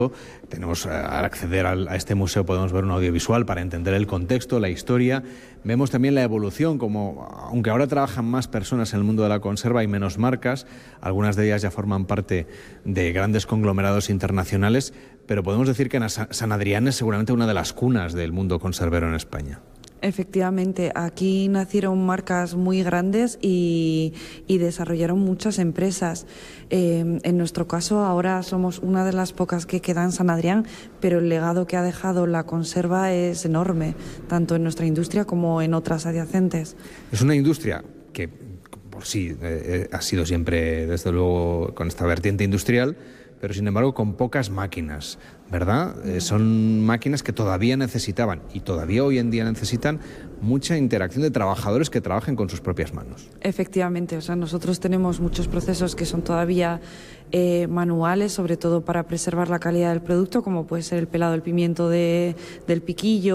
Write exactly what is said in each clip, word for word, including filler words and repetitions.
Tenemos, al acceder a este museo, podemos ver un audiovisual para entender el contexto, la historia. Vemos también la evolución, como aunque ahora trabajan más personas en el mundo de la conserva y menos marcas, algunas de ellas ya forman parte de grandes conglomerados internacionales, pero podemos decir que San Adrián es seguramente una de las cunas del mundo conservero en España. Efectivamente, aquí nacieron marcas muy grandes y, y desarrollaron muchas empresas. Eh, en nuestro caso, ahora somos una de las pocas que queda en San Adrián, pero el legado que ha dejado la conserva es enorme, tanto en nuestra industria como en otras adyacentes. Es una industria que, por sí, eh, ha sido siempre, desde luego, con esta vertiente industrial, pero sin embargo con pocas máquinas, ¿verdad? Eh, son máquinas que todavía necesitaban y todavía hoy en día necesitan mucha interacción de trabajadores que trabajen con sus propias manos. Efectivamente, o sea, nosotros tenemos muchos procesos que son todavía eh, manuales, sobre todo para preservar la calidad del producto, como puede ser el pelado del pimiento de, del piquillo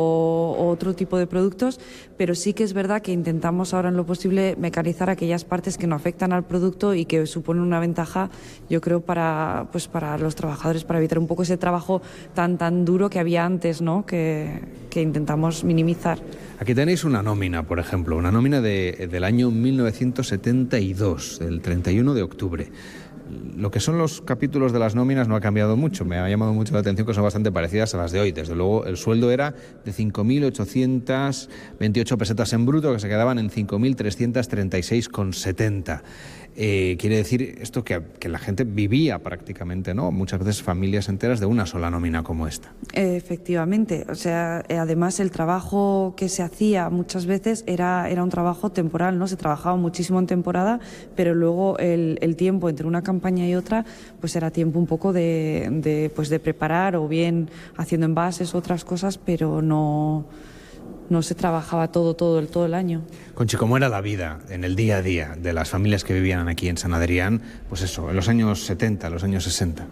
o, o otro tipo de productos, pero sí que es verdad que intentamos ahora en lo posible mecanizar aquellas partes que no afectan al producto y que suponen una ventaja, yo creo, para, pues para los trabajadores, para evitar un poco ese trabajo tan tan duro que había antes, ¿no? que, que intentamos minimizar. Aquí tenéis una nómina, por ejemplo, una nómina de, del año mil novecientos setenta y dos, del treinta y uno de octubre. Lo que son los capítulos de las nóminas no ha cambiado mucho. Me ha llamado mucho la atención que son bastante parecidas a las de hoy. Desde luego, el sueldo era de cinco mil ochocientas veintiocho pesetas en bruto, que se quedaban en cinco mil trescientas treinta y seis con setenta. Eh, quiere decir esto que, que la gente vivía prácticamente, ¿no? Muchas veces familias enteras de una sola nómina como esta. Efectivamente, o sea, además el trabajo que se hacía muchas veces era, era un trabajo temporal, ¿no? Se trabajaba muchísimo en temporada, pero luego el, el tiempo entre una campaña y otra, pues era tiempo un poco de, de, pues de preparar o bien haciendo envases, otras cosas, pero no... no se trabajaba todo, todo, el, todo el año. Conchi, ¿cómo era la vida en el día a día de las familias que vivían aquí en San Adrián, pues eso, en los años setenta, los años sesenta?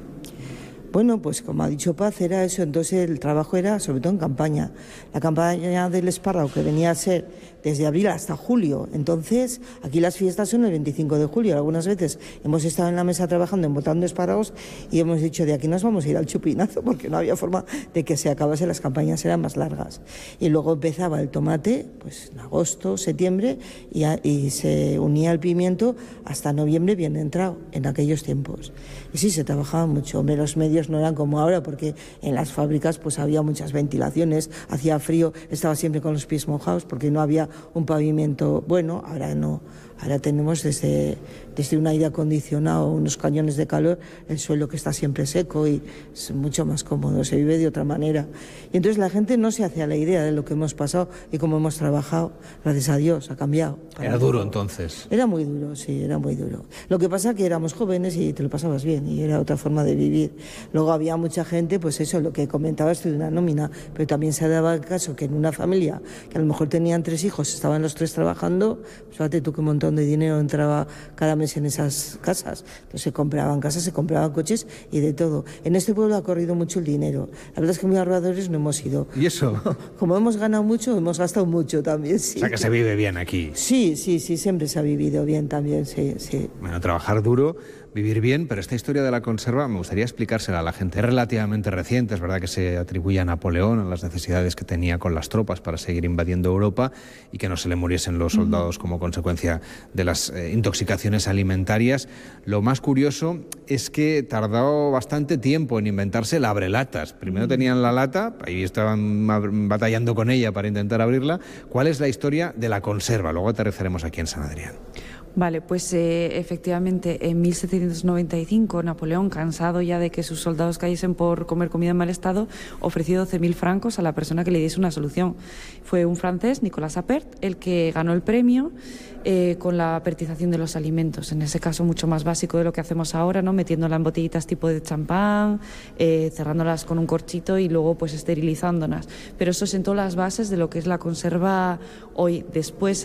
Bueno, pues como ha dicho Paz, era eso, entonces el trabajo era sobre todo en campaña. La campaña del espárrago, que venía a ser desde abril hasta julio, entonces aquí las fiestas son el veinticinco de julio. Algunas veces hemos estado en la mesa trabajando, embotando espárragos y hemos dicho, de aquí nos vamos a ir al chupinazo, porque no había forma de que se acabase, las campañas eran más largas. Y luego empezaba el tomate, pues en agosto, septiembre, y, a, y se unía el pimiento hasta noviembre bien entrado, en aquellos tiempos. Y sí, se trabajaba mucho. Hombre, los medios no eran como ahora, porque en las fábricas pues había muchas ventilaciones, hacía frío, estaba siempre con los pies mojados porque no había un pavimento bueno. Ahora no, ahora tenemos desde, desde un aire acondicionado, unos cañones de calor, el suelo que está siempre seco y es mucho más cómodo, se vive de otra manera. Y entonces la gente no se hacía la idea de lo que hemos pasado y cómo hemos trabajado. Gracias a Dios, ha cambiado. ¿Era duro entonces? Era muy duro, sí, era muy duro. Lo que pasa es que éramos jóvenes y te lo pasabas bien y era otra forma de vivir. Luego había mucha gente, pues eso, lo que comentabas tú de una nómina, pero también se daba el caso que en una familia que a lo mejor tenían tres hijos, estaban los tres trabajando, pues fíjate tú qué montón de dinero entraba cada mes en esas casas. Entonces se compraban casas, se compraban coches y de todo. En este pueblo ha corrido mucho el dinero. La verdad es que muy ahorradores no hemos sido. ¿Y eso? Como hemos ganado mucho, hemos gastado mucho también, sí. O sea que se vive bien aquí. Sí, sí, sí, siempre se ha vivido bien también, sí, sí. Bueno, trabajar duro, vivir bien, pero esta historia de la conserva me gustaría explicársela a la gente. Es relativamente reciente, es verdad que se atribuye a Napoleón, a las necesidades que tenía con las tropas para seguir invadiendo Europa y que no se le muriesen los soldados como consecuencia de las eh, intoxicaciones alimentarias. Lo más curioso es que tardó bastante tiempo en inventarse el abrelatas. Primero tenían la lata, ahí estaban batallando con ella para intentar abrirla. ¿Cuál es la historia de la conserva? Luego aterrizaremos aquí en San Adrián. Vale, pues eh, efectivamente en mil setecientos noventa y cinco Napoleón, cansado ya de que sus soldados cayesen por comer comida en mal estado, ofreció doce mil francos a la persona que le diese una solución. Fue un francés, Nicolas Appert, el que ganó el premio eh, con la apertización de los alimentos, en ese caso mucho más básico de lo que hacemos ahora, ¿no? Metiéndola en botellitas tipo de champán, eh, cerrándolas con un corchito y luego pues esterilizándolas. Pero eso sentó las bases de lo que es la conserva hoy. Después,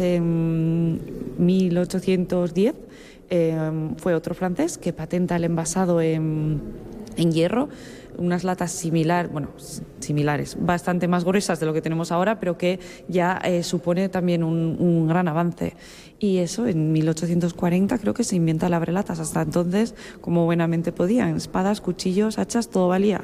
en mil ochocientos diez, eh, fue otro francés que patenta el envasado en, en hierro, unas latas similar, bueno, similares, bastante más gruesas de lo que tenemos ahora, pero que ya eh, supone también un, un gran avance. Y eso, en mil ochocientos cuarenta creo que se inventa el abrelatas. Hasta entonces, como buenamente podían, espadas, cuchillos, hachas, todo valía.